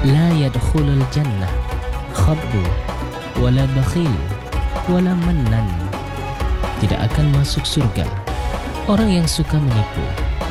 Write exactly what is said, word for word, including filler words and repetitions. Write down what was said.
La yadkhulul jannah khabbu wala bakhil wala mannan. Tidak akan masuk surga orang yang suka menipu